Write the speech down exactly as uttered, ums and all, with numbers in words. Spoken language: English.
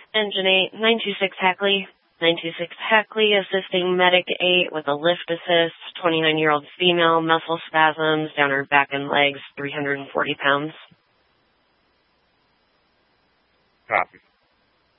Engine eight, nine two six Hackley. nine two six Hackley, assisting Medic eight with a lift assist, twenty-nine-year-old female, muscle spasms down her back and legs, three hundred forty pounds. Copy.